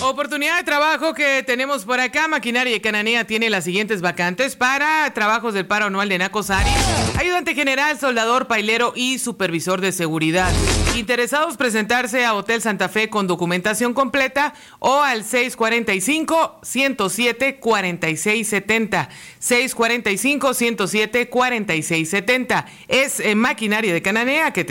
Oportunidad de trabajo que tenemos por acá. Maquinaria de Cananea tiene las siguientes vacantes para trabajos del paro anual de Nacosari: ayudante general, soldador, pailero y supervisor de seguridad. Interesados, presentarse a Hotel Santa Fe con documentación completa o al 645-107-4670. 645-107-4670. Es Maquinaria de Cananea que te